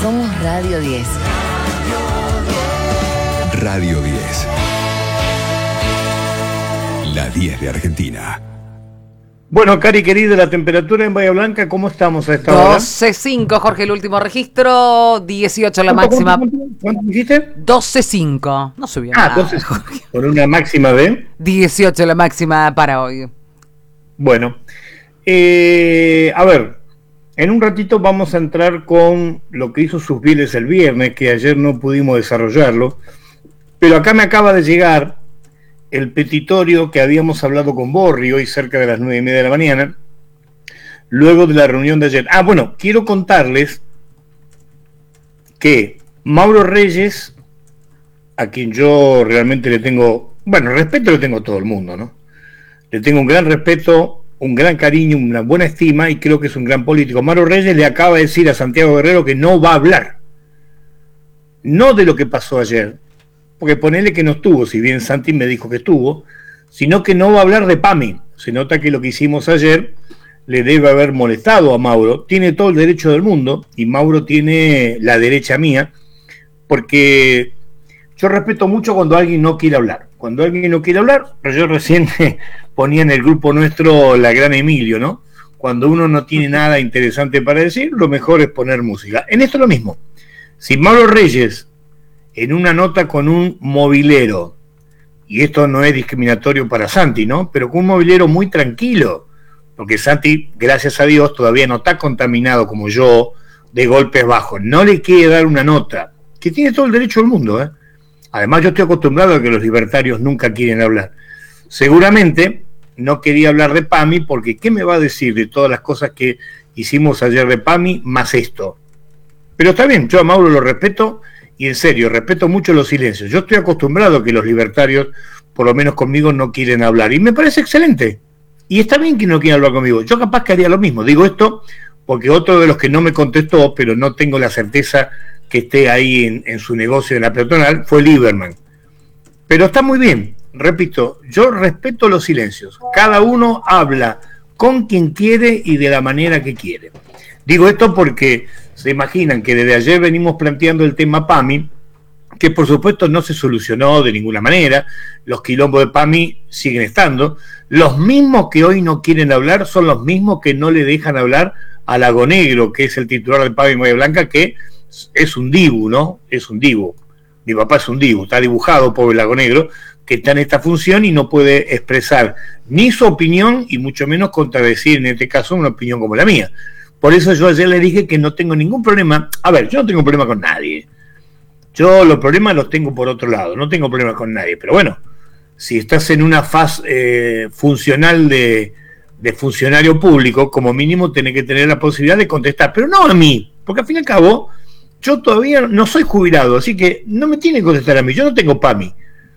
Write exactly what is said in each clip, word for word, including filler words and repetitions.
Somos Radio diez. Radio diez. La diez de Argentina. Bueno, Cari querida, la temperatura en Bahía Blanca, ¿cómo estamos a esta hora? doce punto cinco, Jorge, el último registro, dieciocho la máxima. ¿Cuánto, cuánto, cuánto dijiste? doce punto cinco, no subió ah, nada. entonces, con una máxima de... dieciocho la máxima para hoy. Bueno, eh, a ver, en un ratito vamos a entrar con lo que hizo Susbiles el viernes, que ayer no pudimos desarrollarlo, pero acá me acaba de llegar el petitorio que habíamos hablado con Borri hoy cerca de las nueve y media de la mañana, luego de la reunión de ayer. Ah, bueno, quiero contarles que Mauro Reyes, a quien yo realmente le tengo, bueno, respeto le tengo a todo el mundo, ¿no? Le tengo un gran respeto, un gran cariño, una buena estima y creo que es un gran político. Mauro Reyes le acaba de decir a Santiago Guerrero que no va a hablar, no de lo que pasó ayer, porque ponele que no estuvo, si bien Santi me dijo que estuvo, sino que no va a hablar de PAMI. Se nota que lo que hicimos ayer le debe haber molestado a Mauro. Tiene todo el derecho del mundo, y Mauro tiene la derecha mía, porque yo respeto mucho cuando alguien no quiere hablar. Cuando alguien no quiere hablar, pero yo recién ponía en el grupo nuestro la gran Emilio, ¿no? Cuando uno no tiene nada interesante para decir, lo mejor es poner música. En esto lo mismo. Si Mauro Reyes, en una nota con un mobilero, y esto no es discriminatorio para Santi, ¿no? Pero con un mobilero muy tranquilo, porque Santi, gracias a Dios, todavía no está contaminado como yo de golpes bajos, no le quiere dar una nota, que tiene todo el derecho del mundo, ¿eh? Además yo estoy acostumbrado a que los libertarios nunca quieren hablar. Seguramente no quería hablar de PAMI, porque ¿qué me va a decir de todas las cosas que hicimos ayer de PAMI, más esto? Pero está bien, yo a Mauro lo respeto. Y en serio, respeto mucho los silencios. Yo estoy acostumbrado a que los libertarios, por lo menos conmigo, no quieren hablar. Y me parece excelente. Y está bien que no quieran hablar conmigo. Yo capaz que haría lo mismo. Digo esto porque otro de los que no me contestó, pero no tengo la certeza que esté ahí en, en su negocio en la peatonal, fue Lieberman. Pero está muy bien. Repito, yo respeto los silencios. Cada uno habla con quien quiere y de la manera que quiere. Digo esto porque se imaginan que desde ayer venimos planteando el tema PAMI, que por supuesto no se solucionó de ninguna manera. Los quilombos de PAMI siguen estando. Los mismos que hoy no quieren hablar son los mismos que no le dejan hablar a Lago Negro, que es el titular de PAMI Bahía Blanca, que es un dibu, ¿no? Es un dibu. Mi papá es un dibu, está dibujado, pobre Lago Negro, que está en esta función y no puede expresar ni su opinión y mucho menos contradecir, en este caso, una opinión como la mía. Por eso yo ayer le dije que no tengo ningún problema. A ver, yo no tengo problema con nadie. Yo los problemas los tengo por otro lado. No tengo problemas con nadie. Pero bueno, si estás en una fase eh, funcional de, de funcionario público, como mínimo tenés que tener la posibilidad de contestar. Pero no a mí, porque al fin y al cabo, yo todavía no soy jubilado, así que no me tiene que contestar a mí. Yo no tengo PAMI.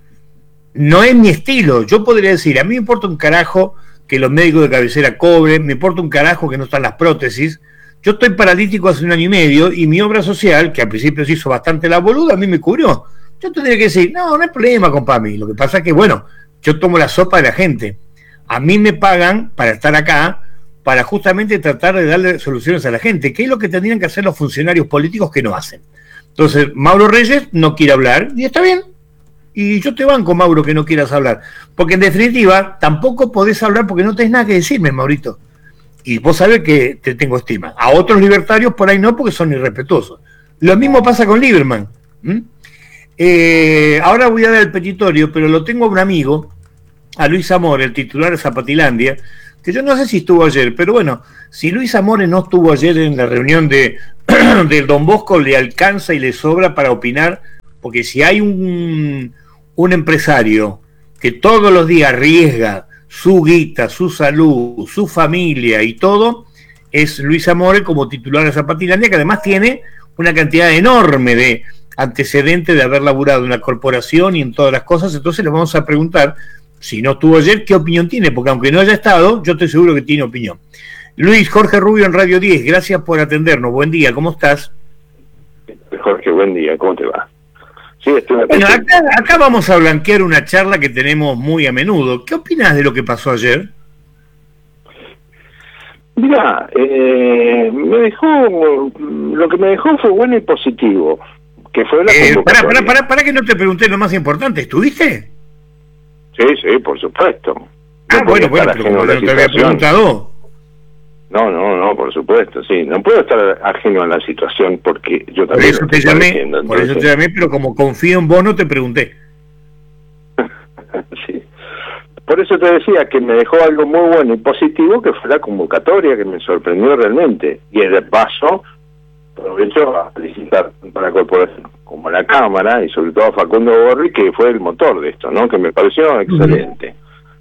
No es mi estilo. Yo podría decir, a mí me importa un carajo que los médicos de cabecera cobren, me importa un carajo que no están las prótesis. Yo estoy paralítico hace un año y medio y mi obra social, que al principio se hizo bastante la boluda, a mí me cubrió. Yo tendría que decir, no, no hay problema con PAMI. Lo que pasa es que, bueno, yo tomo la sopa de la gente. A mí me pagan para estar acá, para justamente tratar de darle soluciones a la gente, que es lo que tendrían que hacer los funcionarios políticos que no hacen. Entonces, Mauro Reyes no quiere hablar, y está bien. Y yo te banco, Mauro, que no quieras hablar. Porque en definitiva, tampoco podés hablar porque no tenés nada que decirme, Maurito. Y vos sabés que te tengo estima. A otros libertarios por ahí no, porque son irrespetuosos. Lo mismo pasa con Lieberman. ¿Mm? Eh, ahora voy a dar el petitorio, pero lo tengo a un amigo, a Luis Amore, el titular de Zapatilandia, que yo no sé si estuvo ayer, pero bueno, si Luis Amore no estuvo ayer en la reunión de del Don Bosco, le alcanza y le sobra para opinar, porque si hay un... un empresario que todos los días arriesga su guita, su salud, su familia y todo, es Luis Amore como titular de Zapatilandia, que además tiene una cantidad enorme de antecedentes de haber laburado en una corporación y en todas las cosas. Entonces le vamos a preguntar, si no estuvo ayer, qué opinión tiene, porque aunque no haya estado, yo estoy seguro que tiene opinión. Luis, Jorge Rubio en Radio diez, gracias por atendernos. Buen día, ¿cómo estás? Jorge, buen día, ¿cómo te va? Sí, estoy bueno, acá, acá vamos a blanquear una charla que tenemos muy a menudo. ¿Qué opinas de lo que pasó ayer? Mira, eh, me dejó, lo que me dejó fue bueno y positivo, que fue la Eh, para, convocatoria. para, para, para que no te pregunté lo más importante, ¿estuviste? Sí, sí, por supuesto. Ah, No bueno, podía bueno, estar pero ajeno como a no la te había situación. preguntado. No, no, no, por supuesto, sí. No puedo estar ajeno a la situación porque yo Por también eso lo te estoy llamé, padeciendo, por eso te entonces- llamé, pero como confío en vos no te pregunté. sí. Por eso te decía que me dejó algo muy bueno y positivo, que fue la convocatoria, que me sorprendió realmente. Y de paso, aprovecho a felicitar para la corporación como a la Cámara, y sobre todo a Facundo Borri, que fue el motor de esto, ¿no? Que me pareció excelente.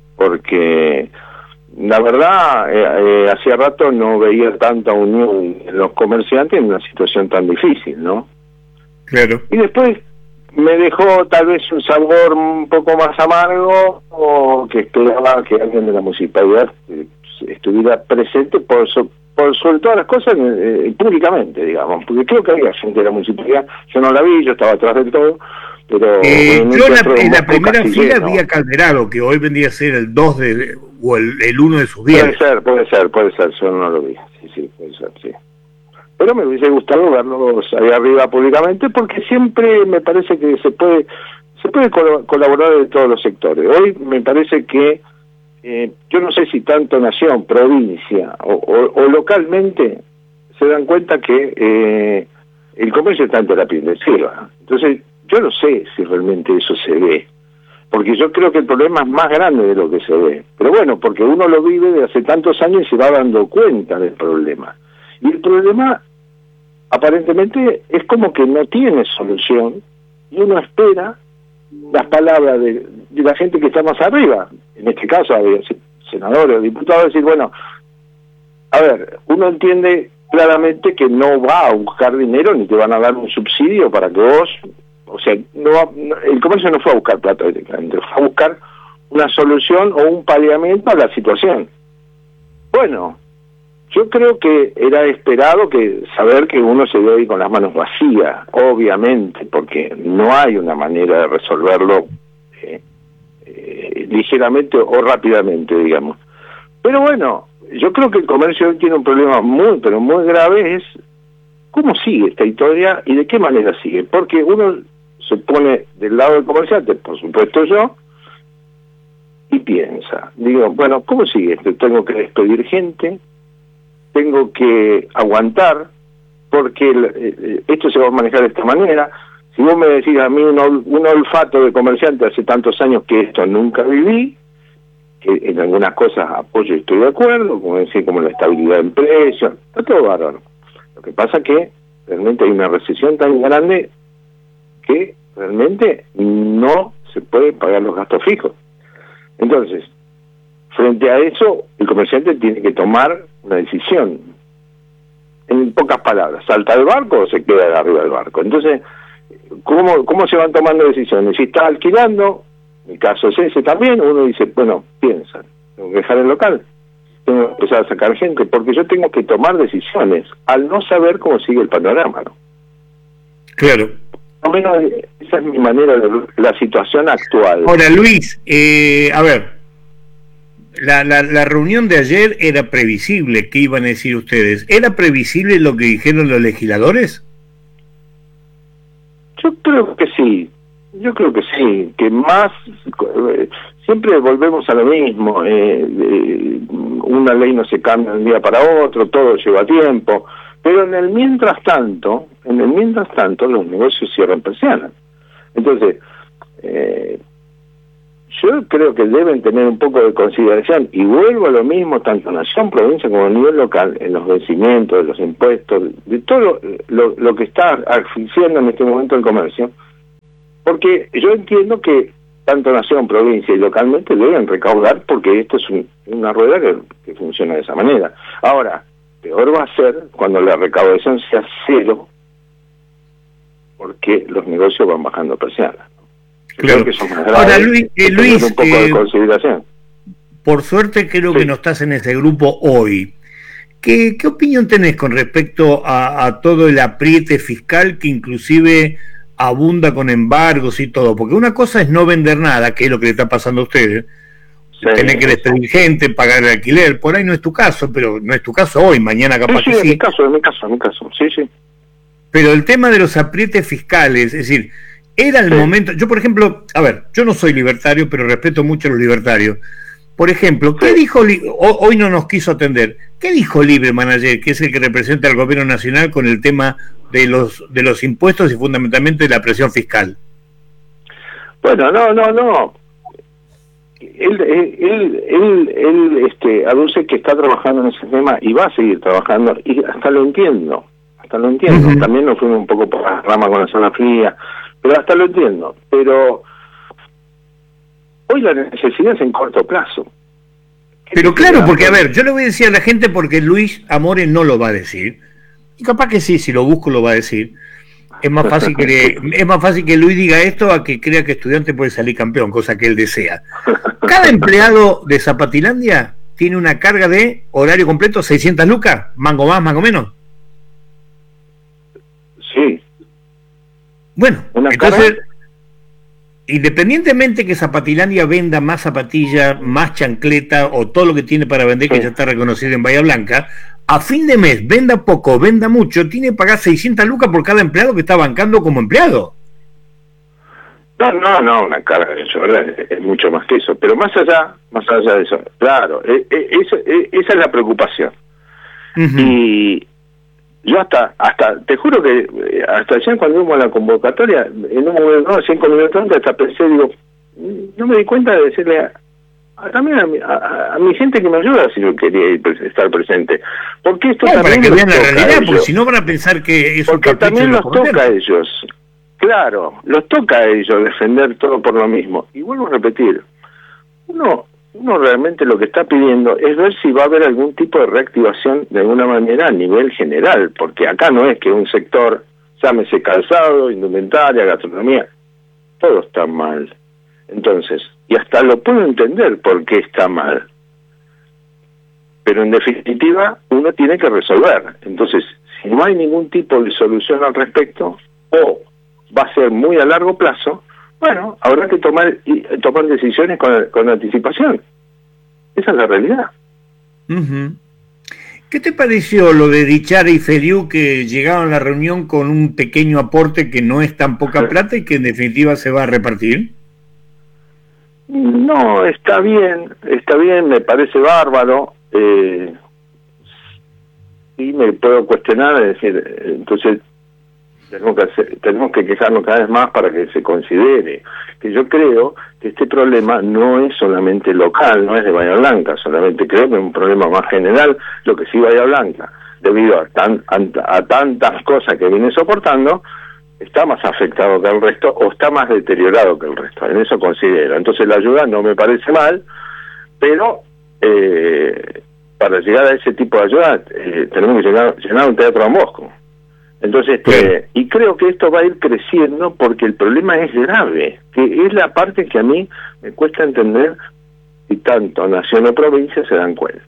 Porque la verdad, eh, eh, hacía rato no veía tanta unión en los comerciantes en una situación tan difícil, ¿no? Claro. Y después me dejó tal vez un sabor un poco más amargo, o que esperaba que alguien de la municipalidad eh, estuviera presente por, so, por sobre todas las cosas eh, públicamente, digamos, porque creo que había gente de la municipalidad, yo no la vi, yo estaba atrás del todo, pero Eh, en un yo en teatro la, en la Moscú primera Castillero. fila vi a Calderaro, que hoy vendría a ser el dos de, o el, el uno de sus Puede bienes. ser, puede ser, puede ser, yo no lo vi, sí, sí, puede ser, sí. Pero me hubiese gustado verlos ahí arriba públicamente, porque siempre me parece que se puede se puede col- colaborar de todos los sectores. Hoy me parece que, eh, yo no sé si tanto nación, provincia o, o, o localmente, se dan cuenta que eh, el comercio está en terapia intensiva. Entonces, yo no sé si realmente eso se ve, porque yo creo que el problema es más grande de lo que se ve. Pero bueno, porque uno lo vive de hace tantos años y se va dando cuenta del problema. Y el problema, aparentemente, es como que no tiene solución, y uno espera las palabras de, de la gente que está más arriba, en este caso, de senadores o diputados, decir, bueno, a ver, uno entiende claramente que no va a buscar dinero ni te van a dar un subsidio para que vos, o sea, no, va, no el comercio no fue a buscar plata directamente, fue a buscar una solución o un paliamiento a la situación. Bueno, yo creo que era esperado que saber que uno se ve ahí con las manos vacías, obviamente, porque no hay una manera de resolverlo eh, eh, ligeramente o rápidamente, digamos. Pero bueno, yo creo que el comercio hoy tiene un problema muy, pero muy grave, es cómo sigue esta historia y de qué manera sigue. Porque uno se pone del lado del comerciante, por supuesto yo, y piensa, digo, bueno, ¿cómo sigue esto? Tengo que despedir gente, tengo que aguantar, porque el, eh, esto se va a manejar de esta manera. Si vos me decís a mí un, ol, un olfato de comerciante hace tantos años que esto nunca viví, que en algunas cosas apoyo y estoy de acuerdo, como decir, como la estabilidad en precios, está todo bárbaro. Lo que pasa que realmente hay una recesión tan grande que realmente no se pueden pagar los gastos fijos. Entonces, frente a eso, el comerciante tiene que tomar una decisión. En pocas palabras, ¿salta del barco o se queda arriba del barco? Entonces, ¿cómo, cómo se van tomando decisiones? Si está alquilando, mi caso es ese también, uno dice, bueno, piensa, tengo que dejar el local, tengo que empezar a sacar gente, porque yo tengo que tomar decisiones, al no saber cómo sigue el panorama, ¿no? Claro. Al menos esa es mi manera de ver la situación actual. Ahora, Luis, eh, a ver, la, la, la reunión de ayer era previsible, ¿qué iban a decir ustedes? ¿Era previsible lo que dijeron los legisladores? Yo creo que sí, yo creo que sí, que más, eh, siempre volvemos a lo mismo, eh, eh, una ley no se cambia de un día para otro, todo lleva tiempo, pero en el mientras tanto, en el mientras tanto los negocios cierran persianas. Entonces, eh, yo creo que deben tener un poco de consideración, y vuelvo a lo mismo, tanto nación, provincia como a nivel local, en los vencimientos, de los impuestos, de todo lo, lo, lo que está asfixiando en este momento el comercio, porque yo entiendo que tanto nación, provincia y localmente deben recaudar, porque esto es un, una rueda que, que funciona de esa manera. Ahora, peor va a ser cuando la recaudación sea cero, porque los negocios van bajando persianas. Claro. Creo que son más graves. Ahora, Luis, eh, Luis un poco eh, de consideración. Por suerte creo Sí. que no estás en ese grupo hoy. ¿Qué, qué opinión tenés con respecto a, a todo el apriete fiscal que inclusive abunda con embargos y todo? Porque una cosa es no vender nada, que es lo que le está pasando a ustedes. Sí, tener que despedir gente, pagar el alquiler. Por ahí no es tu caso, pero no es tu caso hoy, mañana capaz sí, sí, que es sí. mi caso, es mi caso, es mi caso, sí, sí. Pero el tema de los aprietes fiscales, es decir, era el Sí. momento. Yo, por ejemplo, a ver, yo no soy libertario, pero respeto mucho a los libertarios. Por ejemplo, ¿qué Sí. dijo, Li- ho- hoy no nos quiso atender, qué dijo Lieberman ayer, que es el que representa al gobierno nacional con el tema de los de los impuestos y fundamentalmente de la presión fiscal? Bueno, no, no, no. Él, él, él, él, él, este, aduce que está trabajando en ese tema y va a seguir trabajando, y hasta lo entiendo, hasta lo entiendo. Ujú. También nos fuimos un poco por la rama con la zona fría, pero hasta lo entiendo. Pero hoy la necesidad es en corto plazo. Pero claro, porque a ver, yo le voy a decir a la gente porque Luis Amore no lo va a decir, y capaz que sí, si lo busco lo va a decir. Es más fácil que le- es más fácil que Luis diga esto a que crea que Estudiante puede salir campeón, cosa que él desea. Cada empleado de Zapatilandia tiene una carga de horario completo, seiscientas lucas, mango más, mango menos. Sí, Bueno, Una entonces, carga. independientemente que Zapatilandia venda más zapatillas, más chancleta o todo lo que tiene para vender, que Sí. ya está reconocido en Bahía Blanca, a fin de mes, venda poco, venda mucho, tiene que pagar seiscientas lucas por cada empleado que está bancando como empleado. no, no, no, una carga de eso, ¿verdad? Es, es mucho más que eso. Pero más allá, más allá de eso, claro, eh, eh, eso, eh, esa es la preocupación. Ujú. Y yo hasta, hasta, te juro que eh, hasta ayer cuando vimos la convocatoria, en un momento, no, cinco minutos antes, hasta pensé, digo, no me di cuenta de decirle a, a- también a mi, a, a mi gente que me ayuda si yo quería ir, pres- estar presente. Porque esto Claro, para también que los vean la toca a realidad, porque ellos. si no van a pensar que es un Porque capricho también de los los toca a gobiernos. ellos. Claro, los toca a ellos defender todo por lo mismo. Y vuelvo a repetir, uno, uno realmente lo que está pidiendo es ver si va a haber algún tipo de reactivación de alguna manera a nivel general, porque acá no es que un sector, llámese calzado, indumentaria, gastronomía, todo está mal. Entonces, y hasta lo puedo entender por qué está mal. Pero en definitiva, uno tiene que resolver. Entonces, si no hay ningún tipo de solución al respecto, o va a ser muy a largo plazo, bueno, habrá que tomar y, tomar decisiones con, con anticipación. Esa es la realidad. Ujú. ¿Qué te pareció lo de Dichara y Feliu que llegaron a la reunión con un pequeño aporte que no es tan poca plata y que en definitiva se va a repartir? No, está bien, está bien, me parece bárbaro. Eh, y me puedo cuestionar, es decir, eh, entonces tenemos que hacer, tenemos que quejarnos cada vez más para que se considere. Que yo creo que este problema no es solamente local, no es de Bahía Blanca, solamente creo que es un problema más general, lo que sí Bahía Blanca, debido a, tan, a, a tantas cosas que viene soportando, está más afectado que el resto o está más deteriorado que el resto, en eso considero. Entonces la ayuda no me parece mal, pero eh, para llegar a ese tipo de ayuda eh, tenemos que llenar, llenar un teatro a Moscú. Entonces, este, Claro. y creo que esto va a ir creciendo porque el problema es grave, que es la parte que a mí me cuesta entender si tanto nación o provincia se dan cuenta.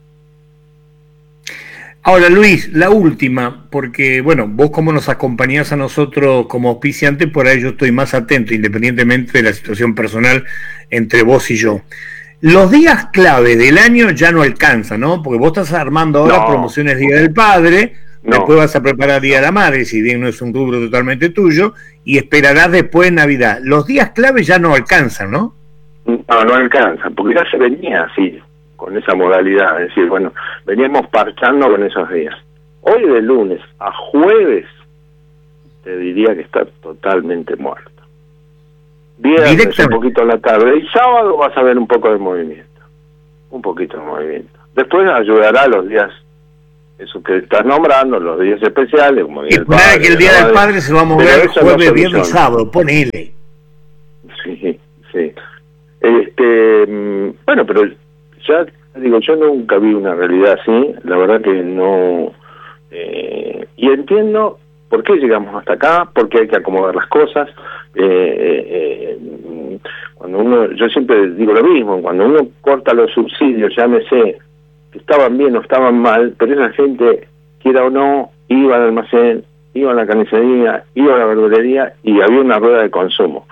Ahora, Luis, la última, porque, bueno, vos como nos acompañás a nosotros como auspiciante, por ahí yo estoy más atento, independientemente de la situación personal entre vos y yo. Los días clave del año ya no alcanzan, ¿no? Porque vos estás armando ahora No. promociones Día del Padre, No. después vas a preparar Día de la Madre, si bien no es un rubro totalmente tuyo, y esperarás después Navidad. Los días clave ya no alcanzan, ¿no? No, no alcanza, porque ya se venía así, con esa modalidad, es decir, bueno, veníamos parchando con esos días. Hoy de lunes a jueves, te diría que está totalmente muerto. Viernes un Directamente. poquito a la tarde, y sábado vas a ver un poco de movimiento, un poquito de movimiento. Después ayudará los días, eso que estás nombrando, los días especiales, como Día Y del ponele Padre, que el la Día del Madre. Padre se va a Pero mover eso no jueves, viernes y soluciona. sábado, ponele. Sí, sí. Este, mm, bueno, pero ya digo, yo nunca vi una realidad así, la verdad que no. Eh, y entiendo por qué llegamos hasta acá, por qué hay que acomodar las cosas. Eh, eh, eh, cuando uno, yo siempre digo lo mismo, cuando uno corta los subsidios, llámese, que estaban bien o estaban mal, pero esa gente, quiera o no, iba al almacén, iba a la carnicería, iba a la verdulería y había una rueda de consumo.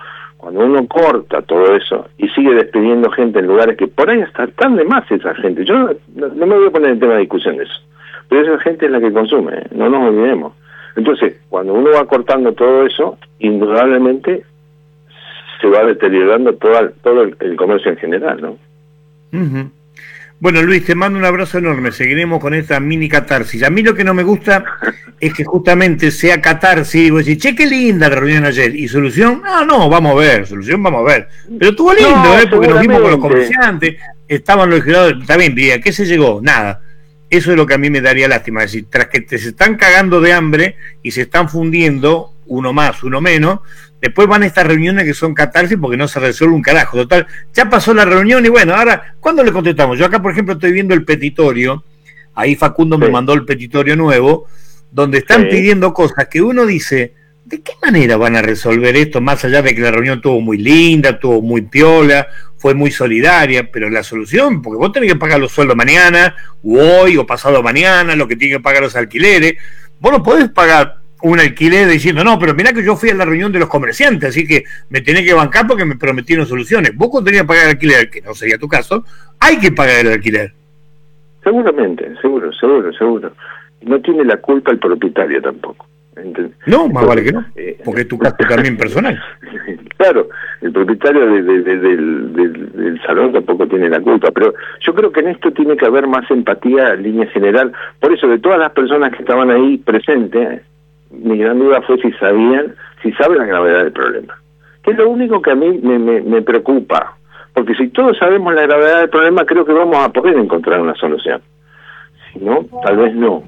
cuando uno corta todo eso y sigue despidiendo gente en lugares que por ahí hasta están de más esa gente, yo no, no me voy a poner en tema de discusión de eso, pero esa gente es la que consume, ¿eh? No nos olvidemos. Entonces, cuando uno va cortando todo eso, indudablemente se va deteriorando todo, todo el, el comercio en general, ¿no? Uh-huh. Bueno, Luis, te mando un abrazo enorme. Seguiremos con esta mini catarsis. A mí lo que no me gusta es que justamente sea catarsis y vos decís, che, qué linda la reunión ayer. ¿Y solución? Ah, no, vamos a ver. Solución, vamos a ver. Pero estuvo lindo, no, ¿eh? Porque nos vimos con los comerciantes, estaban los legisladores, está bien, ¿a qué se llegó? Nada. Eso es lo que a mí me daría lástima. Es decir, tras que te se están cagando de hambre y se están fundiendo, uno más, uno menos, después van a estas reuniones que son catarsis porque no se resuelve un carajo. Total, ya pasó la reunión y bueno, ahora, ¿cuándo le contestamos? Yo acá, por ejemplo, estoy viendo el petitorio, ahí Facundo sí. me mandó el petitorio nuevo, donde están sí. pidiendo cosas que uno dice, ¿de qué manera van a resolver esto? Más allá de que la reunión estuvo muy linda, estuvo muy piola, fue muy solidaria, pero la solución, porque vos tenés que pagar los sueldos mañana, o hoy, o pasado mañana, lo que tienen que pagar los alquileres, vos no podés pagar un alquiler diciendo, no, pero mirá que yo fui a la reunión de los comerciantes, así que me tenés que bancar porque me prometieron soluciones. Vos cuando tenías que pagar el alquiler, que no sería tu caso, hay que pagar el alquiler. Seguramente, seguro, seguro, seguro. No tiene la culpa el propietario tampoco. ¿Entendés? No, más Entonces, vale que no, porque es tu caso también personal. Claro, el propietario de, de, de, del, del, del salón tampoco tiene la culpa, pero yo creo que en esto tiene que haber más empatía en línea general. Por eso, de todas las personas que estaban ahí presentes, mi gran duda fue si sabían, si saben la gravedad del problema. Que es lo único que a mí me, me, me preocupa. Porque si todos sabemos la gravedad del problema, creo que vamos a poder encontrar una solución. Si no, tal vez no.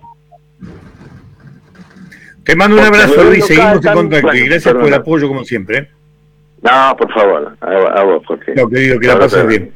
Te mando un abrazo, Luis. Seguimos en contacto. Y gracias por el apoyo, como siempre. ¿eh? No, por favor. A, a vos, Jorge. No, querido, que la pases bien.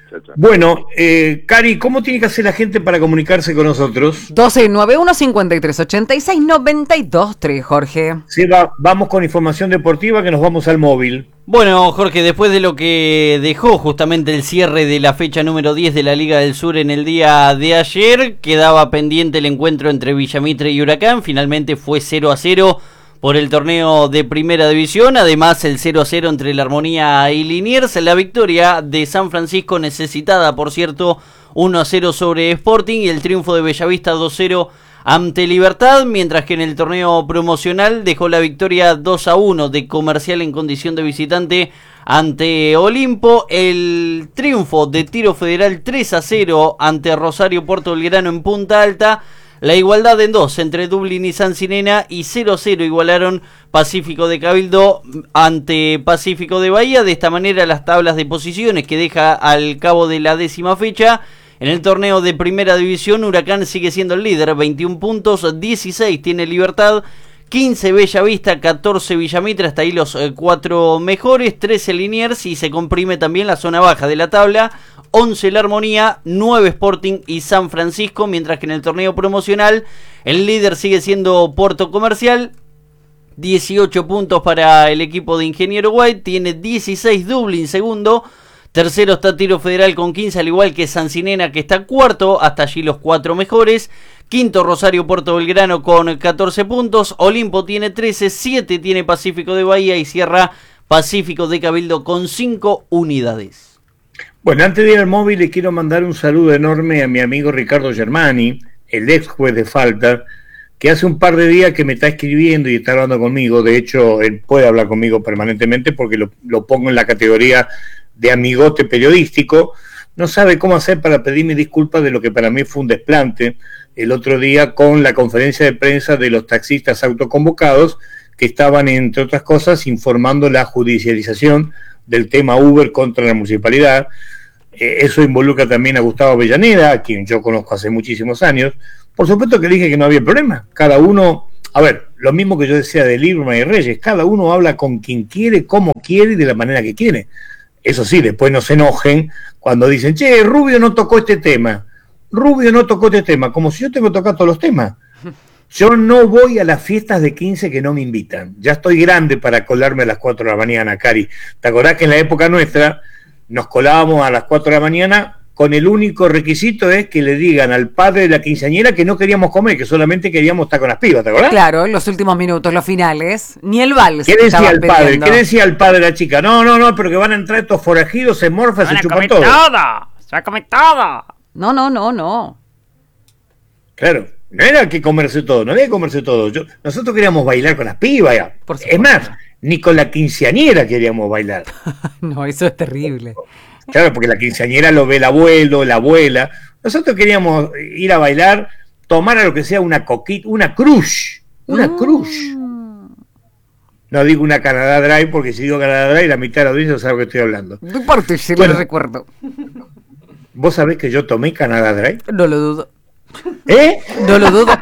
Bueno, eh, Cari, ¿cómo tiene que hacer la gente para comunicarse con nosotros? doce noventa y uno, cincuenta y tres ochenta y seis, noventa y dos tres, Jorge. Sí, va, vamos con información deportiva, que nos vamos al móvil. Bueno, Jorge, después de lo que dejó justamente el cierre de la fecha número diez de la Liga del Sur en el día de ayer, quedaba pendiente el encuentro entre Villamitre y Huracán. Finalmente fue cero a cero por el torneo de Primera División, además el cero a cero entre La Armonía y Liniers, la victoria de San Francisco necesitada, por cierto, uno a cero sobre Sporting, y el triunfo de Bellavista dos a cero ante Libertad, mientras que en el torneo promocional dejó la victoria dos a uno de Comercial en condición de visitante ante Olimpo, el triunfo de Tiro Federal tres a cero ante Rosario Puerto Belgrano en Punta Alta, la igualdad en dos entre Dublín y San Sinena, y cero a cero igualaron Pacífico de Cabildo ante Pacífico de Bahía. De esta manera las tablas de posiciones que deja al cabo de la décima fecha. En el torneo de Primera División, Huracán sigue siendo el líder, veintiún puntos, dieciséis tiene Libertad, quince Bellavista, catorce Villamitre, hasta ahí los eh, cuatro mejores, trece Liniers, y se comprime también la zona baja de la tabla, once La Armonía, nueve Sporting y San Francisco, mientras que en el torneo promocional el líder sigue siendo Puerto Comercial, dieciocho puntos para el equipo de Ingeniero White, tiene dieciséis Dublín segundo, tercero está Tiro Federal con quince, al igual que San Sinena, que está cuarto, hasta allí los cuatro mejores. Quinto Rosario Puerto Belgrano con catorce puntos, Olimpo tiene trece, siete tiene Pacífico de Bahía y cierra Pacífico de Cabildo con cinco unidades. Bueno, antes de ir al móvil le quiero mandar un saludo enorme a mi amigo Ricardo Germani, el ex juez de falta, que hace un par de días que me está escribiendo y está hablando conmigo. De hecho, él puede hablar conmigo permanentemente porque lo, lo pongo en la categoría de amigote periodístico. No sabe cómo hacer para pedirme disculpas de lo que para mí fue un desplante el otro día con la conferencia de prensa de los taxistas autoconvocados que estaban, entre otras cosas, informando la judicialización del tema Uber contra la municipalidad. Eh, eso involucra también a Gustavo Avellaneda, a quien yo conozco hace muchísimos años. Por supuesto que dije que no había problema. Cada uno, a ver, lo mismo que yo decía de Lieberman y Reyes, cada uno habla con quien quiere, como quiere y de la manera que quiere. Eso sí, después no se enojen cuando dicen, che, Rubio no tocó este tema. Rubio no tocó este tema, como si yo tengo que tocar todos los temas. Yo no voy a las fiestas de quince que no me invitan. Ya estoy grande para colarme a las cuatro de la mañana, Cari. ¿Te acordás que en la época nuestra nos colábamos a las cuatro de la mañana con el único requisito es que le digan al padre de la quinceañera que no queríamos comer, que solamente queríamos estar con las pibas, ¿te acordás? Claro, en los últimos minutos, los finales, ni el vals. ¿Qué decía el padre? pidiendo. ¿Qué decía el padre de la chica? No, no, no, pero que van a entrar estos forajidos, se morfan, se chupan todo. todo! ¡Se va a comer todo! No, no, no, no. Claro, no era que comerse todo, no había que comerse todo. Yo, nosotros queríamos bailar con las pibas, ya. Por Es supuesto. más, ni con la quinceañera queríamos bailar. No, eso es terrible. Claro, porque la quinceañera lo ve el abuelo, la abuela. Nosotros queríamos ir a bailar, tomar a lo que sea una coquita, una crush, una Mm. crush. No digo una Canadá Dry, porque si digo Canadá Dry, la mitad de la audiencia sabe lo que estoy hablando. No importa, si Bueno. lo recuerdo. ¿Vos sabés que yo tomé Canadá Dry? No lo dudo. ¿Eh? No lo dudo.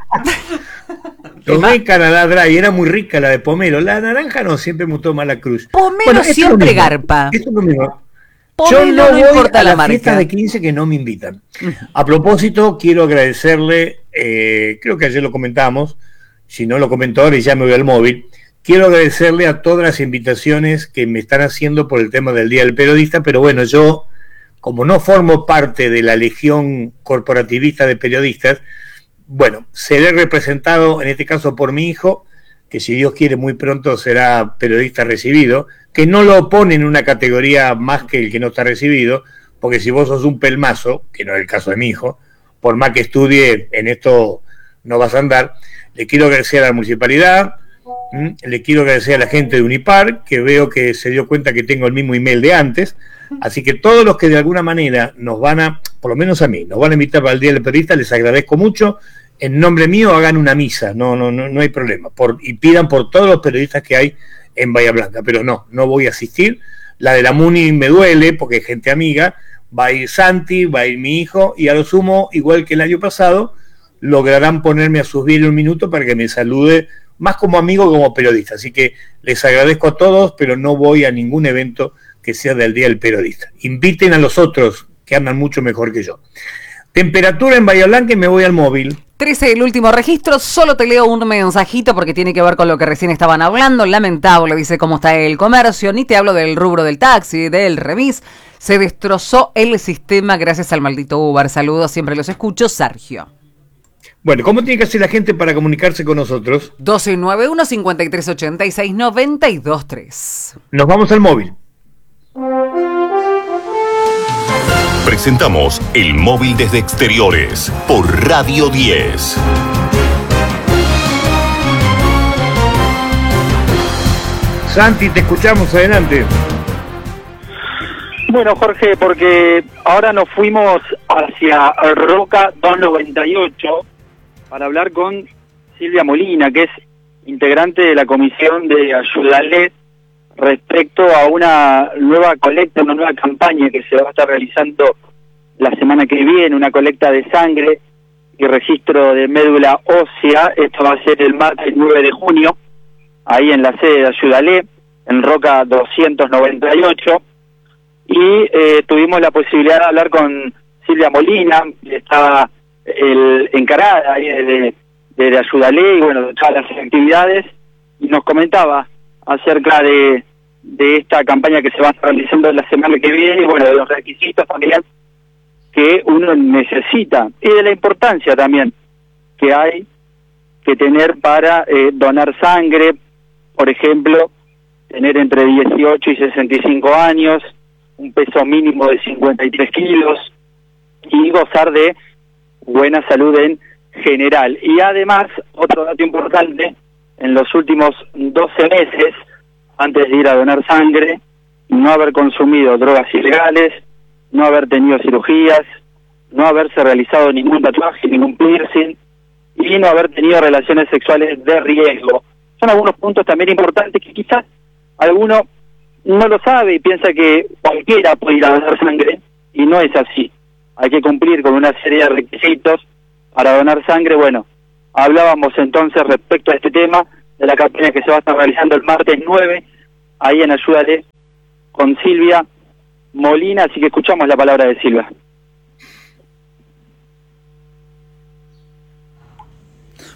Tomé Canadá Dry, era muy rica la de pomelo. La naranja no, siempre me gustó más la cruz. Pomelo Bueno, esto es lo siempre mismo. garpa. Esto es lo mismo. Pomelo Yo no, no voy importa a la las marca. fiestas de quince que no me invitan. A propósito, quiero agradecerle, eh, creo que ayer lo comentamos, si no lo comentó ahora y ya me voy al móvil, quiero agradecerle a todas las invitaciones que me están haciendo por el tema del Día del Periodista, pero bueno, yo, como no formo parte de la legión corporativista de periodistas, bueno, seré representado en este caso por mi hijo, que si Dios quiere muy pronto será periodista recibido, que no lo pone en una categoría más que el que no está recibido, porque si vos sos un pelmazo, que no es el caso de mi hijo, por más que estudie, en esto no vas a andar. Le quiero agradecer a la municipalidad, ¿m? Le quiero agradecer a la gente de Unipar, que veo que se dio cuenta que tengo el mismo email de antes, así que todos los que de alguna manera nos van a, por lo menos a mí, nos van a invitar para el Día del Periodista, les agradezco mucho. En nombre mío hagan una misa, no, no, no, no hay problema, por, y pidan por todos los periodistas que hay en Bahía Blanca, pero no, no voy a asistir. La de la Muni me duele porque es gente amiga, va a ir Santi, va a ir mi hijo, y a lo sumo, igual que el año pasado, lograrán ponerme a subir un minuto para que me salude, más como amigo que como periodista. Así que les agradezco a todos, pero no voy a ningún evento que sea del Día del Periodista. Inviten a los otros, que andan mucho mejor que yo. Temperatura en Bahía Blanca y me voy al móvil. trece, el último registro, solo te leo un mensajito porque tiene que ver con lo que recién estaban hablando. Lamentable, dice cómo está el comercio, ni te hablo del rubro del taxi, del remis. Se destrozó el sistema gracias al maldito Uber. Saludos, siempre los escucho, Sergio. Bueno, ¿cómo tiene que hacer la gente para comunicarse con nosotros? doce noventa y uno, cincuenta y tres ochenta y seis, noventa y dos tres. Nos vamos al móvil. Presentamos El Móvil desde Exteriores por Radio diez. Santi, te escuchamos, adelante. Bueno, Jorge, porque ahora nos fuimos hacia Roca doscientos noventa y ocho para hablar con Silvia Molina, que es integrante de la comisión de Ayudale respecto a una nueva colecta, una nueva campaña que se va a estar realizando la semana que viene, una colecta de sangre y registro de médula ósea. Esto va a ser el martes nueve de junio, ahí en la sede de Ayudale, en Roca doscientos noventa y ocho. Y eh, tuvimos la posibilidad de hablar con Silvia Molina, que está el, encargada ahí de, de, de Ayudale y bueno, de todas las actividades, y nos comentaba acerca de, de esta campaña que se va a estar realizando la semana que viene, y bueno, de los requisitos también que uno necesita, y de la importancia también que hay que tener para eh, donar sangre, por ejemplo, tener entre dieciocho y sesenta y cinco años, un peso mínimo de cincuenta y tres kilos y gozar de buena salud en general. Y además, otro dato importante, en los últimos doce meses, antes de ir a donar sangre, no haber consumido drogas ilegales, no haber tenido cirugías, no haberse realizado ningún tatuaje, ningún piercing, y no haber tenido relaciones sexuales de riesgo. Son algunos puntos también importantes que quizás alguno no lo sabe y piensa que cualquiera puede ir a donar sangre, y no es así. Hay que cumplir con una serie de requisitos para donar sangre. Bueno, hablábamos entonces respecto a este tema de la campaña que se va a estar realizando el martes nueve, ahí en Ayúdale, con Silvia Molina, así que escuchamos la palabra de Silvia. Bueno,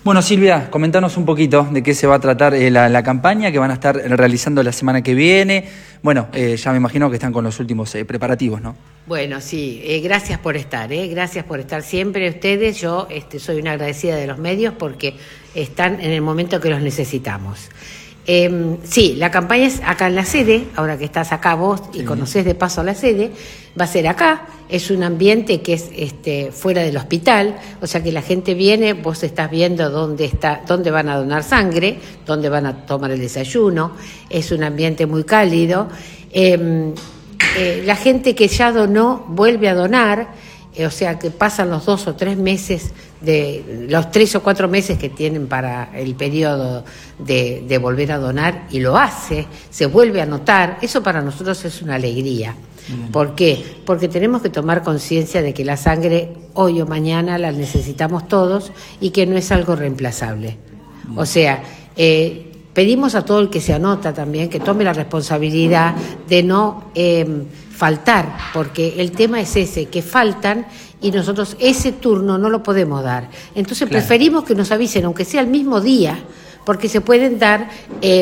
Bueno, Silvia, comentanos un poquito de qué se va a tratar eh, la, la campaña que van a estar realizando la semana que viene. Bueno, eh, ya me imagino que están con los últimos eh, preparativos, ¿no? Bueno, sí, eh, gracias por estar, eh, gracias por estar siempre ustedes. Yo este, soy una agradecida de los medios porque están en el momento que los necesitamos. Eh, sí, la campaña es acá en la sede, ahora que estás acá vos y sí. Conocés de paso la sede, va a ser acá, es un ambiente que es este, fuera del hospital, o sea que la gente viene, vos estás viendo dónde está, dónde van a donar sangre, dónde van a tomar el desayuno, es un ambiente muy cálido. Eh, eh, la gente que ya donó vuelve a donar, eh, o sea que pasan los dos o tres meses de los tres o cuatro meses que tienen para el periodo de, de volver a donar y lo hace, se vuelve a anotar. Eso para nosotros es una alegría. Bien. ¿Por qué? Porque tenemos que tomar conciencia de que la sangre hoy o mañana la necesitamos todos y que no es algo reemplazable. Bien. O sea, eh, pedimos a todo el que se anota también que tome la responsabilidad de no eh, faltar, porque el tema es ese, que faltan y nosotros ese turno no lo podemos dar. Entonces claro. Preferimos que nos avisen, aunque sea el mismo día, porque se pueden dar eh,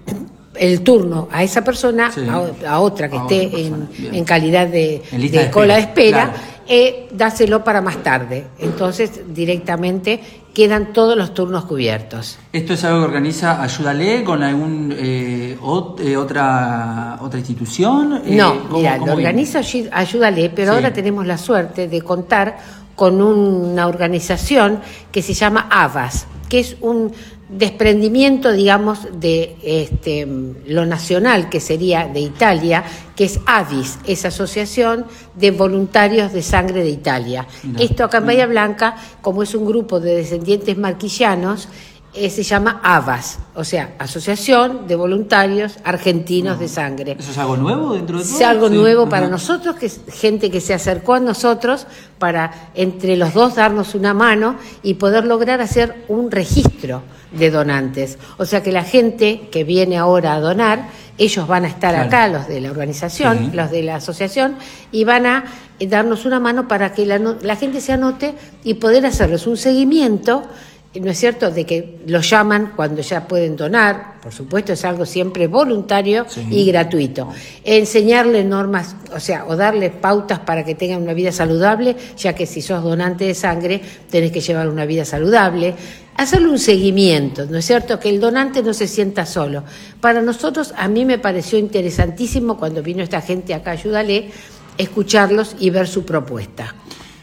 el turno a esa persona, sí. a, a otra que a esté otra en, en calidad de, en de, de cola de espera, claro. eh, dárselo para más tarde. Entonces directamente quedan todos los turnos cubiertos. ¿Esto es algo que organiza Ayúdale con algún eh, ot, eh, otra otra institución? Eh, no, ¿cómo, mira, cómo lo organiza Ayúdale, pero sí. Ahora tenemos la suerte de contar con una organización que se llama AVAS, que es un desprendimiento, digamos, de este, lo nacional, que sería de Italia, que es AVIS, esa Asociación de Voluntarios de Sangre de Italia. Mira, Esto acá en Bahía Blanca, como es un grupo de descendientes marquillanos, eh, se llama AVAS, o sea, Asociación de Voluntarios Argentinos no. de Sangre. ¿Eso es algo nuevo dentro de todo? Es algo sí. nuevo uh-huh. para nosotros, que es gente que se acercó a nosotros para entre los dos darnos una mano y poder lograr hacer un registro de donantes. O sea que la gente que viene ahora a donar, ellos van a estar claro. acá, los de la organización, sí. los de la asociación, y van a darnos una mano para que la, la gente se anote y poder hacerles un seguimiento, ¿no es cierto?, de que los llaman cuando ya pueden donar. Por supuesto, es algo siempre voluntario sí. y gratuito. Enseñarles normas, o sea, o darles pautas para que tengan una vida saludable, ya que si sos donante de sangre, tenés que llevar una vida saludable. Hacerle un seguimiento, ¿no es cierto?, que el donante no se sienta solo. Para nosotros, a mí me pareció interesantísimo cuando vino esta gente acá, Ayúdale, escucharlos y ver su propuesta.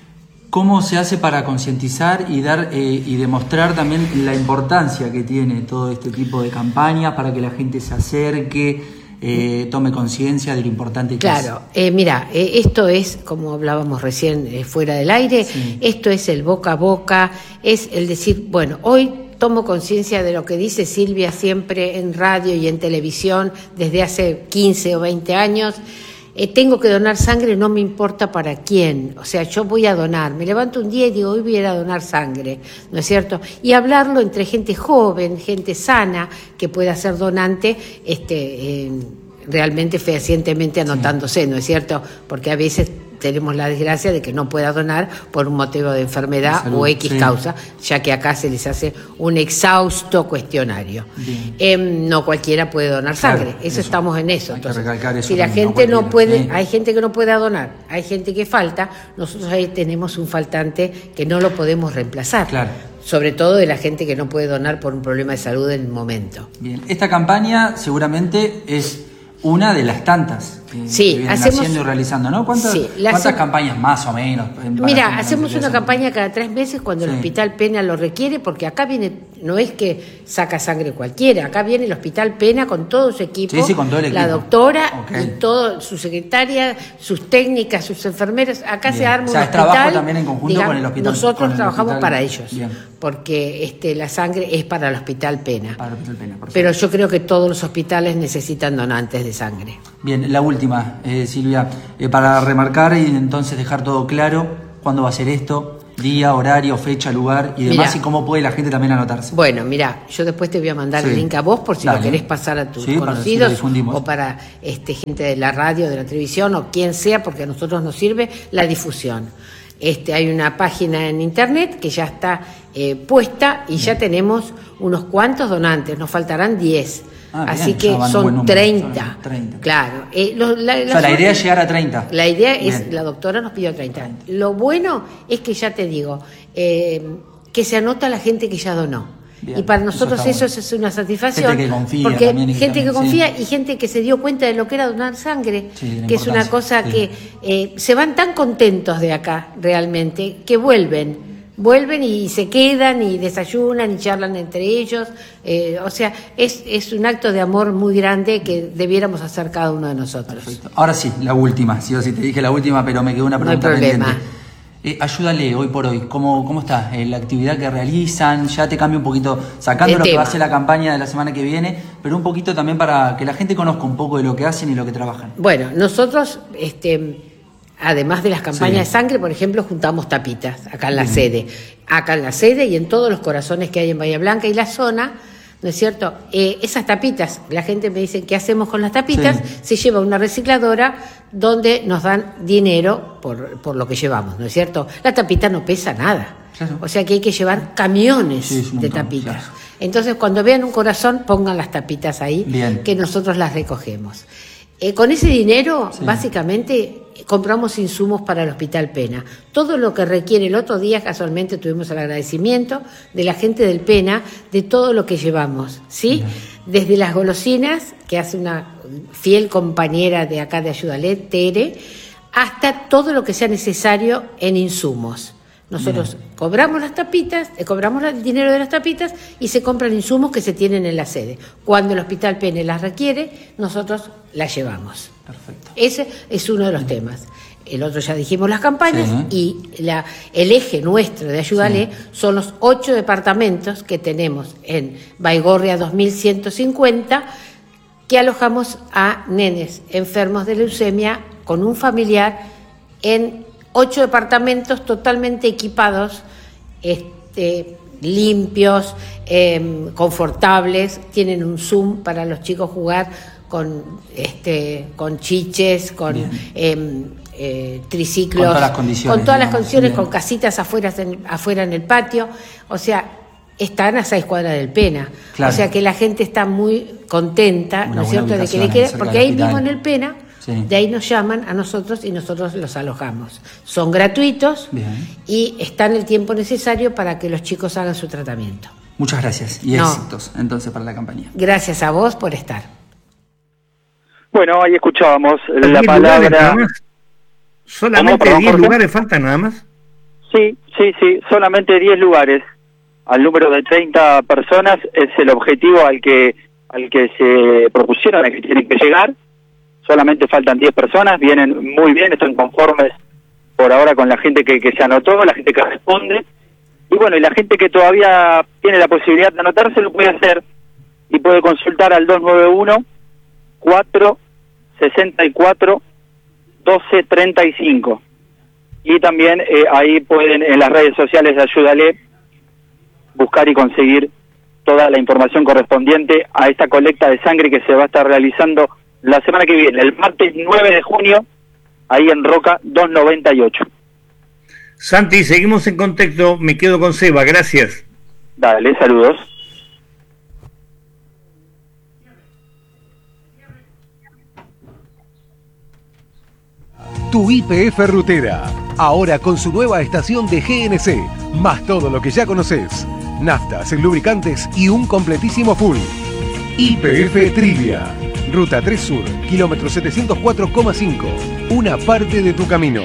¿Cómo se hace para concientizar y dar eh, y demostrar también la importancia que tiene todo este tipo de campañas para que la gente se acerque, eh, tome conciencia de lo importante que claro, es? Claro, eh, mira, eh, esto es, como hablábamos recién eh, fuera del aire, sí. esto es el boca a boca, es el decir, bueno, hoy tomo conciencia de lo que dice Silvia siempre en radio y en televisión desde hace quince o veinte años. Eh, tengo que donar sangre, no me importa para quién, o sea, yo voy a donar, me levanto un día y digo, hoy voy a ir a donar sangre, ¿no es cierto? Y hablarlo entre gente joven, gente sana, que pueda ser donante, este, eh, realmente fehacientemente anotándose, ¿no es cierto? Porque a veces tenemos la desgracia de que no pueda donar por un motivo de enfermedad salud, o X sí. causa, ya que acá se les hace un exhausto cuestionario. Eh, no cualquiera puede donar sangre, claro, eso, eso estamos en eso. Hay Entonces, que recalcar eso si la gente no, no puede, sí. hay gente que no puede donar, hay gente que falta, nosotros ahí tenemos un faltante que no lo podemos reemplazar. Claro. Sobre todo de la gente que no puede donar por un problema de salud en el momento. Bien, esta campaña seguramente es una de las tantas que, sí, que vienen hacemos, haciendo y realizando, ¿no? ¿Cuántas, sí, ¿cuántas campañas más o menos? Mira, hacemos una campaña cada tres meses cuando sí. el Hospital Pena lo requiere, porque acá viene, no es que saca sangre cualquiera, acá viene el Hospital Pena con todo su equipo, sí, sí, con todo el equipo. La doctora okay. y todo, su secretaria, sus técnicas, sus enfermeras, acá Bien. se arma o sea, un hospital. Trabajo también en conjunto digamos, con el hospital. Nosotros el trabajamos hospital. para ellos, Bien. porque este, la sangre es para el Hospital Pena. Para el Hospital Pena, perfecto. Pero yo creo que todos los hospitales necesitan donantes de sangre. Bien, la última, eh, Silvia, eh, para remarcar y entonces dejar todo claro, ¿cuándo va a ser esto? Día, horario, fecha, lugar y demás, mirá, y cómo puede la gente también anotarse. Bueno, mira, yo después te voy a mandar sí. el link a vos por si Dale. lo querés pasar a tus sí, conocidos para o para este, gente de la radio, de la televisión o quien sea, porque a nosotros nos sirve la difusión. Este, hay una página en internet que ya está eh, puesta y ya tenemos unos cuantos donantes, nos faltarán diez. Ah, Así bien, que ya van son buen número, treinta. son treinta. Claro. Eh, lo- la, O sea, la idea es llegar a treinta. La idea es, Bien. la doctora nos pidió treinta. Lo bueno es que ya te digo, eh, que se anota la gente que ya donó. Bien, Y para eso nosotros está eso, bueno. es una satisfacción. Gente que confía porque también y que gente que también, confía sí. y gente que se dio cuenta de lo que era donar sangre, Sí, de la que es una importancia, cosa sí. que eh, se van tan contentos de acá realmente, que vuelven. Vuelven y se quedan y desayunan y charlan entre ellos. Eh, o sea, es, es un acto de amor muy grande que debiéramos hacer cada uno de nosotros. Perfecto. Ahora sí, la última. Sí o sí, te dije la última, pero me quedó una No hay pregunta problema. pendiente. Eh, ayúdale hoy por hoy, ¿cómo, cómo está eh, la actividad que realizan? Ya te cambio un poquito, sacando El lo que va a tema. ser la campaña de la semana que viene, pero un poquito también para que la gente conozca un poco de lo que hacen y lo que trabajan. Bueno, nosotros, este, además de las campañas Sí. de sangre, por ejemplo, juntamos tapitas acá en la Bien. sede. Acá en la sede y en todos los corazones que hay en Bahía Blanca y la zona, ¿no es cierto? Eh, esas tapitas, la gente me dice, ¿qué hacemos con las tapitas? Sí. Se lleva a una recicladora donde nos dan dinero por, por lo que llevamos, ¿no es cierto? La tapita no pesa nada. Claro. O sea que hay que llevar camiones Sí, es un de montón, tapitas. claro. Entonces, cuando vean un corazón, pongan las tapitas ahí, Bien. que nosotros las recogemos. Eh, con ese dinero, Sí. básicamente, compramos insumos para el Hospital Pena. Todo lo que requiere, el otro día casualmente tuvimos el agradecimiento de la gente del Pena, de todo lo que llevamos, ¿sí? Desde las golosinas, que hace una fiel compañera de acá de Ayúdale, Tere, hasta todo lo que sea necesario en insumos. Nosotros cobramos las tapitas, eh, cobramos el dinero de las tapitas y se compran insumos que se tienen en la sede. Cuando el Hospital Pene las requiere, nosotros las llevamos. Perfecto. Ese es uno de los temas. El otro ya dijimos las campañas Sí. y la, el eje nuestro de Ayúdale Sí. son los ocho departamentos que tenemos en Baigorria dos mil ciento cincuenta que alojamos a nenes enfermos de leucemia con un familiar en ocho departamentos totalmente equipados, este, limpios, eh, confortables, tienen un Zoom para los chicos jugar con, este, con chiches, con eh, eh, triciclos, Con todas las condiciones, con todas las digamos, condiciones, bien. con casitas afuera en, afuera en el patio, o sea, están a seis cuadras del Pena, Claro. o sea que la gente está muy contenta, Una ¿no es buena cierto?, de que ubicación le ahí quede, cerca porque del ahí mismo hospital. en el Pena, Sí. de ahí nos llaman a nosotros y nosotros los alojamos. Son gratuitos Bien. y están el tiempo necesario para que los chicos hagan su tratamiento. Muchas gracias y No. éxitos entonces para la campaña. Gracias a vos por estar. Bueno, ahí escuchábamos la diez lugares nada palabra. más. Solamente ¿Cómo? Perdón, diez Jorge. lugares faltan nada más. Sí, sí, sí, solamente diez lugares. Al número de treinta personas es el objetivo al que al que se propusieron, al que tienen que llegar. Solamente faltan diez personas, vienen muy bien, están conformes por ahora con la gente que, que se anotó, la gente que responde. Y bueno, y la gente que todavía tiene la posibilidad de anotarse lo puede hacer y puede consultar al dos nueve uno, cuatro seis cuatro, uno dos tres cinco. Y también eh, ahí pueden en las redes sociales de Ayúdale buscar y conseguir toda la información correspondiente a esta colecta de sangre que se va a estar realizando la semana que viene, el martes nueve de junio, ahí en Roca doscientos noventa y ocho. Santi, seguimos en contacto. Me quedo con Seba. Gracias. Dale, saludos. Tu Y P F Rutera, ahora con su nueva estación de G N C, más todo lo que ya conoces, naftas, lubricantes y un completísimo full. Y P F Trivia, Ruta tres Sur, kilómetro setecientos cuatro coma cinco, una parte de tu camino.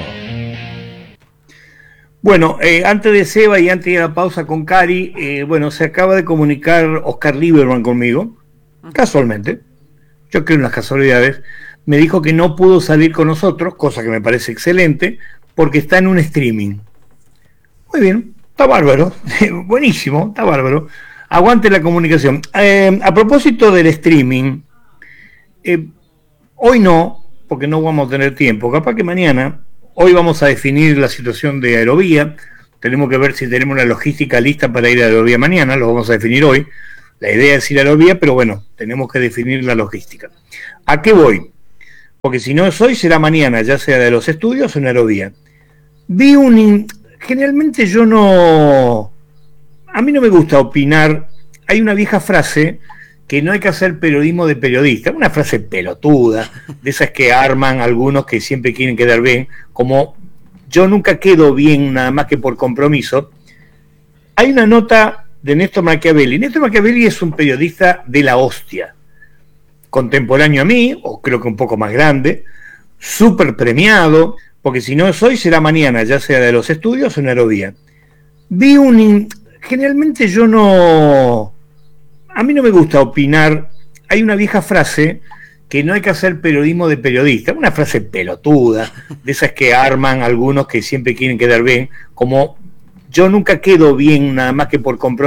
Bueno, eh, antes de Seba y antes de la pausa con Cari, eh, bueno, se acaba de comunicar Oscar Lieberman conmigo, casualmente, yo creo en las casualidades, me dijo que no pudo salir con nosotros, cosa que me parece excelente, porque está en un streaming. Muy bien, está bárbaro, buenísimo, está bárbaro. Aguante la comunicación. Eh, a propósito del streaming, eh, hoy no, porque no vamos a tener tiempo, capaz que mañana. Hoy vamos a definir la situación de Aerovía. Tenemos que ver si tenemos la logística lista para ir a Aerovía mañana. Lo vamos a definir hoy. La idea es ir a Aerovía, pero bueno, tenemos que definir la logística. ¿A qué voy? Porque si no es hoy, será mañana, ya sea de los estudios o en Aerovía. Vi un... in- Generalmente yo no... A mí no me gusta opinar. Hay una vieja frase que no hay que hacer periodismo de periodista, una frase pelotuda, de esas que arman algunos que siempre quieren quedar bien, como yo nunca quedo bien nada más que por compromiso. Hay una nota de Néstor Machiavelli. Néstor Machiavelli es un periodista de la hostia, contemporáneo a mí, o creo que un poco más grande, súper premiado, porque si no es hoy será mañana, ya sea de los estudios o en Aerovía. Vi un... in- Generalmente yo no... A mí no me gusta opinar. Hay una vieja frase que no hay que hacer periodismo de periodista, una frase pelotuda, de esas que arman algunos que siempre quieren quedar bien, como yo nunca quedo bien nada más que por compromiso.